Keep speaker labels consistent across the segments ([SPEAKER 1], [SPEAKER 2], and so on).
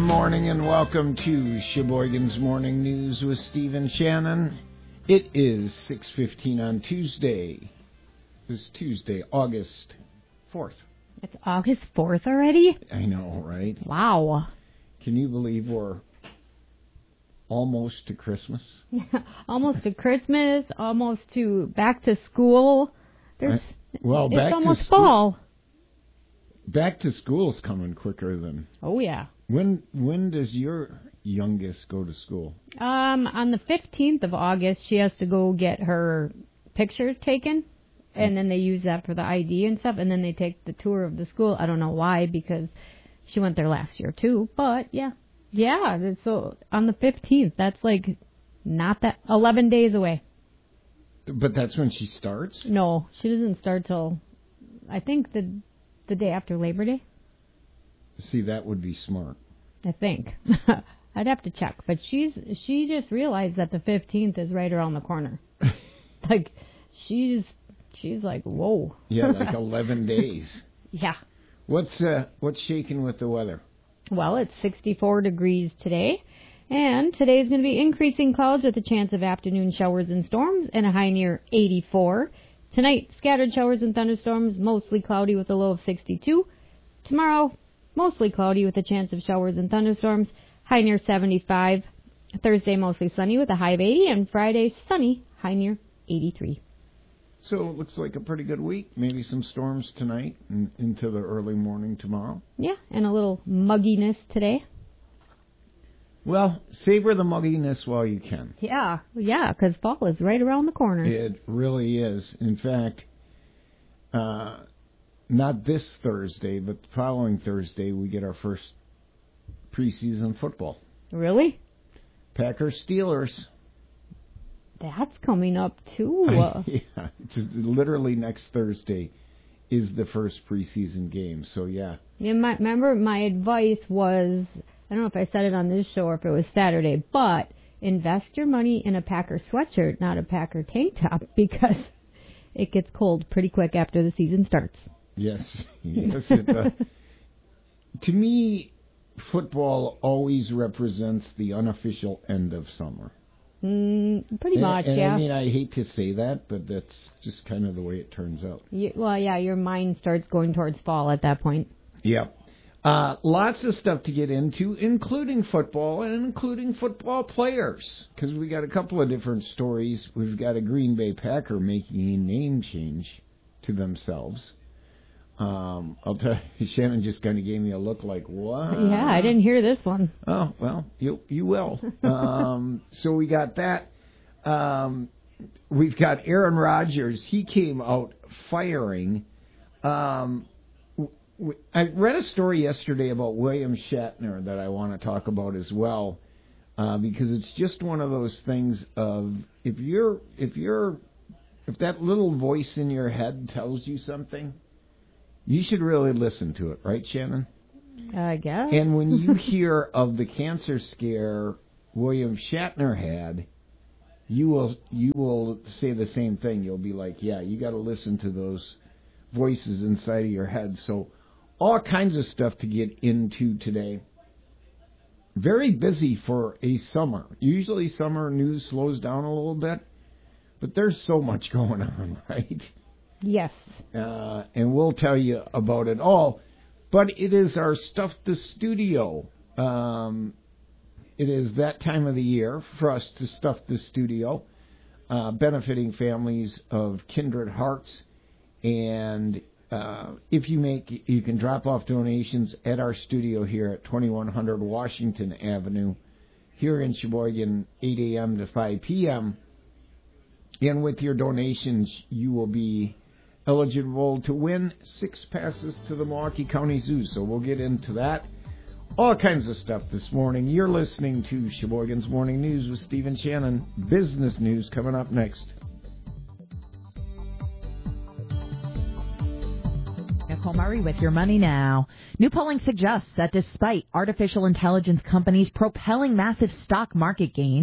[SPEAKER 1] morning and welcome to Sheboygan's Morning News with Steve and Shannon. It is 6:15 on Tuesday. This is Tuesday, August 4th.
[SPEAKER 2] It's August 4th already?
[SPEAKER 1] I know, right?
[SPEAKER 2] Wow.
[SPEAKER 1] Can you believe we're almost to Christmas?
[SPEAKER 2] Almost to Christmas, almost to back to school. It's almost fall.
[SPEAKER 1] Back to school's coming quicker than...
[SPEAKER 2] Oh, yeah.
[SPEAKER 1] When does your youngest go to school?
[SPEAKER 2] On the 15th of August, she has to go get her pictures taken, and then they use that for the ID and stuff, and then they take the tour of the school. I don't know why, because she went there last year, too, but yeah. Yeah, so on the 15th, that's like not that 11 days away.
[SPEAKER 1] But that's when she starts?
[SPEAKER 2] No, she doesn't start till, I think, the day after Labor Day.
[SPEAKER 1] See, that would be smart.
[SPEAKER 2] I think. I'd have to check. But she just realized that the 15th is right around the corner. Like, she's like, whoa.
[SPEAKER 1] Yeah, like 11 days.
[SPEAKER 2] Yeah.
[SPEAKER 1] What's shaking with the weather?
[SPEAKER 2] Well, it's 64 degrees today. And today is going to be increasing clouds with a chance of afternoon showers and storms and a high near 84. Tonight, scattered showers and thunderstorms, mostly cloudy with a low of 62. Tomorrow, mostly cloudy with a chance of showers and thunderstorms, high near 75. Thursday, mostly sunny with a high of 80. And Friday, sunny, high near 83.
[SPEAKER 1] So it looks like a pretty good week. Maybe some storms tonight and into the early morning tomorrow.
[SPEAKER 2] Yeah, and a little mugginess today.
[SPEAKER 1] Well, savor the mugginess while you can.
[SPEAKER 2] Yeah, because fall is right around the corner.
[SPEAKER 1] It really is. In fact, not this Thursday, but the following Thursday, we get our first preseason football.
[SPEAKER 2] Really?
[SPEAKER 1] Packers Steelers.
[SPEAKER 2] That's coming up, too.
[SPEAKER 1] Yeah, it's literally next Thursday is the first preseason game, so yeah.
[SPEAKER 2] Remember, my advice was, I don't know if I said it on this show or if it was Saturday, but invest your money in a Packer sweatshirt, not a Packer tank top, because it gets cold pretty quick after the season starts.
[SPEAKER 1] Yes. To me, football always represents the unofficial end of summer.
[SPEAKER 2] Pretty much, yeah.
[SPEAKER 1] I mean, I hate to say that, but that's just kind of the way it turns out.
[SPEAKER 2] Your mind starts going towards fall at that point.
[SPEAKER 1] Yeah. Lots of stuff to get into, including football and including football players, because we got a couple of different stories. We've got a Green Bay Packer making a name change to themselves. I'll tell you, Shannon just kind of gave me a look like, what?
[SPEAKER 2] Yeah, I didn't hear this one.
[SPEAKER 1] Oh, well, you will. So we got that. We've got Aaron Rodgers. He came out firing. I read a story yesterday about William Shatner that I want to talk about as well, because it's just one of those things of if that little voice in your head tells you something, you should really listen to it, right, Shannon?
[SPEAKER 2] I guess.
[SPEAKER 1] And when you hear of the cancer scare William Shatner had, you will say the same thing. You'll be like, yeah, you got to listen to those voices inside of your head. So all kinds of stuff to get into today. Very busy for a summer. Usually summer news slows down a little bit, but there's so much going on, right?
[SPEAKER 2] Yes.
[SPEAKER 1] And we'll tell you about it all. But it is our Stuff the Studio. It is that time of the year for us to stuff the studio, benefiting families of kindred hearts. And if you can drop off donations at our studio here at 2100 Washington Avenue, here in Sheboygan, 8 a.m. to 5 p.m. And with your donations, you will be eligible to win 6 passes to the Milwaukee County Zoo. So we'll get into that. All kinds of stuff this morning. You're listening to Sheboygan's Morning News with Steve and Shannon. Business news coming up next.
[SPEAKER 3] Nicole Murray with your money now. New polling suggests that despite artificial intelligence companies propelling massive stock market gains,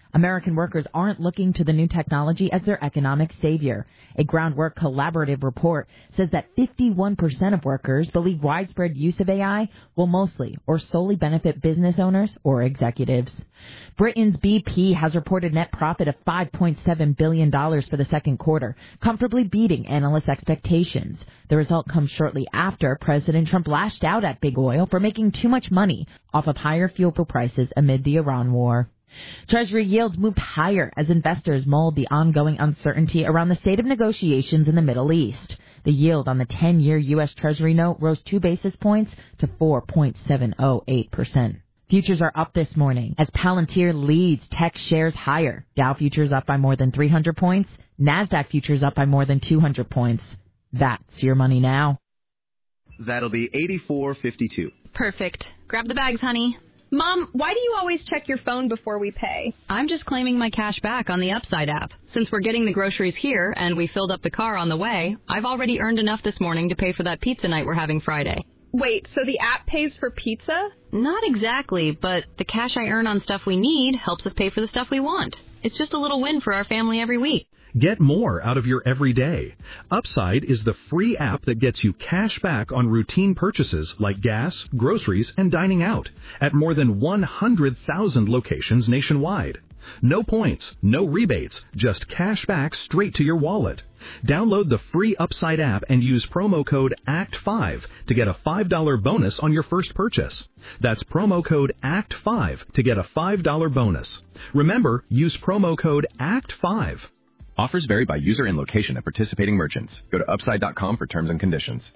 [SPEAKER 3] American workers aren't looking to the new technology as their economic savior. A Groundwork Collaborative report says that 51% of workers believe widespread use of AI will mostly or solely benefit business owners or executives. Britain's BP has reported net profit of $5.7 billion for the second quarter, comfortably beating analyst expectations. The result comes shortly after President Trump lashed out at big oil for making too much money off of higher fuel prices amid the Iran war. Treasury yields moved higher as investors mulled the ongoing uncertainty around the state of negotiations in the Middle East. The yield on the 10-year U.S. Treasury note rose 2 basis points to 4.708%. Futures are up this morning as Palantir leads tech shares higher. Dow futures up by more than 300 points. NASDAQ futures up by more than 200 points. That's your money now.
[SPEAKER 4] That'll be $84.52.
[SPEAKER 5] Perfect. Grab the bags, honey.
[SPEAKER 6] Mom, why do you always check your phone before we pay?
[SPEAKER 5] I'm just claiming my cash back on the Upside app. Since we're getting the groceries here and we filled up the car on the way, I've already earned enough this morning to pay for that pizza night we're having Friday.
[SPEAKER 6] Wait, so the app pays for pizza?
[SPEAKER 5] Not exactly, but the cash I earn on stuff we need helps us pay for the stuff we want. It's just a little win for our family every week.
[SPEAKER 7] Get more out of your everyday. Upside is the free app that gets you cash back on routine purchases like gas, groceries, and dining out at more than 100,000 locations nationwide. No points, no rebates, just cash back straight to your wallet. Download the free Upside app and use promo code ACT5 to get a $5 bonus on your first purchase. That's promo code ACT5 to get a $5 bonus. Remember, use promo code ACT5.
[SPEAKER 8] Offers vary by user and location at participating merchants. Go to upside.com for terms and conditions.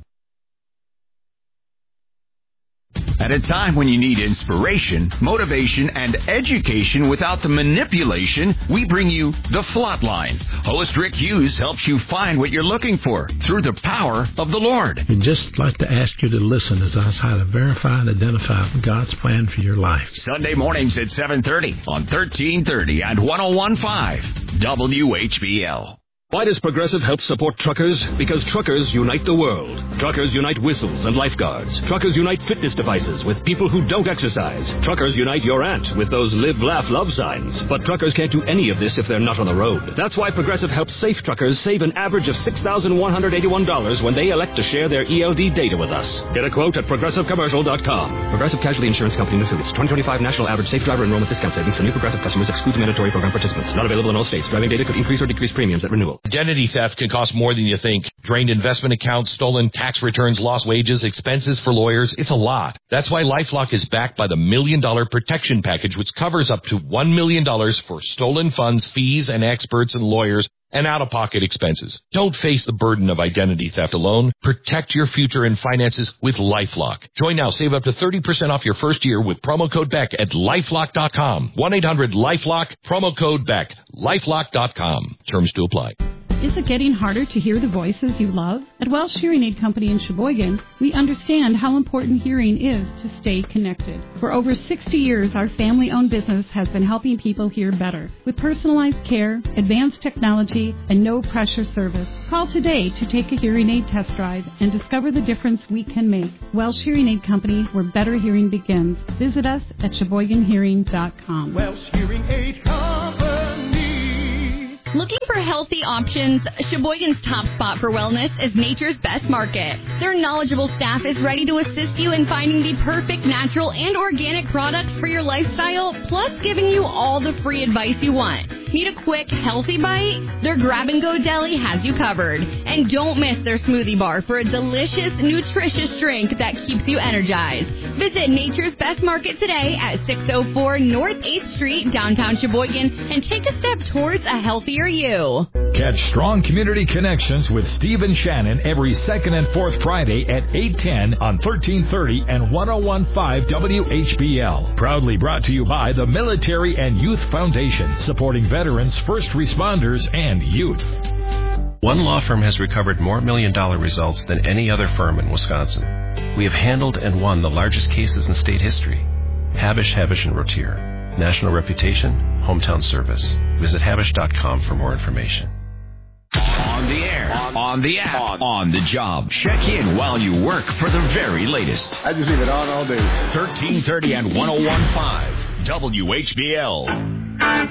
[SPEAKER 9] At a time when you need inspiration, motivation, and education without the manipulation, we bring you The Flatline. Host Rick Hughes helps you find what you're looking for through the power of the Lord.
[SPEAKER 10] We'd just like to ask you to listen as I try to verify and identify God's plan for your life.
[SPEAKER 9] Sunday mornings at 7:30 on 1330 and 101.5 WHBL.
[SPEAKER 11] Why does Progressive help support truckers? Because truckers unite the world. Truckers unite whistles and lifeguards. Truckers unite fitness devices with people who don't exercise. Truckers unite your aunt with those live, laugh, love signs. But truckers can't do any of this if they're not on the road. That's why Progressive helps safe truckers save an average of $6,181 when they elect to share their ELD data with us. Get a quote at ProgressiveCommercial.com. Progressive Casualty Insurance Company and Affiliates. 2025 National Average Safe Driver Enrollment Discount Savings for new Progressive customers excludes mandatory program participants. Not available in all states. Driving data could increase or decrease premiums at renewal.
[SPEAKER 12] Identity theft can cost more than you think. Drained investment accounts, stolen tax returns, lost wages, expenses for lawyers. It's a lot. That's why LifeLock is backed by the $1 Million Protection Package, which covers up to $1 million for stolen funds, fees, and experts and lawyers and out-of-pocket expenses. Don't face the burden of identity theft alone. Protect your future and finances with LifeLock. Join now. Save up to 30% off your first year with promo code BECK at LifeLock.com. 1-800-LifeLock, promo code BECK, LifeLock.com. Terms to apply.
[SPEAKER 13] Is it getting harder to hear the voices you love? At Welsh Hearing Aid Company in Sheboygan, we understand how important hearing is to stay connected. For over 60 years, our family-owned business has been helping people hear better. With personalized care, advanced technology, and no-pressure service. Call today to take a hearing aid test drive and discover the difference we can make. Welsh Hearing Aid Company, where better hearing begins. Visit us at SheboyganHearing.com.
[SPEAKER 14] Welsh Hearing Aid Company.
[SPEAKER 15] Looking for healthy options? Sheboygan's top spot for wellness is Nature's Best Market. Their knowledgeable staff is ready to assist you in finding the perfect natural and organic products for your lifestyle, plus giving you all the free advice you want. Need a quick, healthy bite? Their grab-and-go deli has you covered. And don't miss their smoothie bar for a delicious, nutritious drink that keeps you energized. Visit Nature's Best Market today at 604 North 8th Street, downtown Sheboygan, and take a step towards a healthier you.
[SPEAKER 16] Catch Strong Community Connections with Steve and Shannon every second and fourth Friday at 8:10 on 1330 and 101.5 WHBL. Proudly brought to you by the Military and Youth Foundation, supporting veterans, first responders, and youth.
[SPEAKER 17] One law firm has recovered more $1 million results than any other firm in Wisconsin. We have handled and won the largest cases in state history. Habish, Habish & Rotier. National reputation, hometown service. Visit Habish.com for more information.
[SPEAKER 9] On the air, on the app, on the job. Check in while you work for the very latest.
[SPEAKER 18] I just leave it on all day.
[SPEAKER 9] 1330 and 101.5 WHBL.